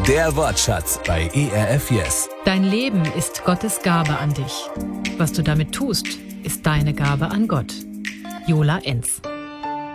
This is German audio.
Der Wortschatz bei ERF Yes. Dein Leben ist Gottes Gabe an dich. Was du damit tust, ist deine Gabe an Gott. Jola Enz.